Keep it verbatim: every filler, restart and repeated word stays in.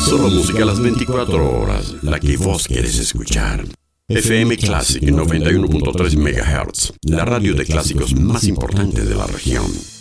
Solo música a las veinticuatro horas, la que vos quieres escuchar. F M Classic noventa y uno punto tres megahertz, la radio de clásicos más importante de la región.